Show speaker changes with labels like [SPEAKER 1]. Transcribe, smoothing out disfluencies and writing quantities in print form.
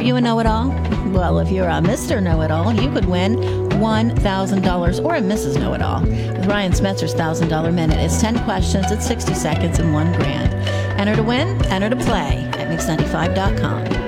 [SPEAKER 1] you a know-it-all? Well, if you're a Mr. Know-it-all, you could win $1,000 or a Mrs. Know-it-all with Ryan Smetzer's $1,000 Minute. It's 10 questions, it's 60 seconds, and $1,000. Enter to win, enter to play at Mix95.com.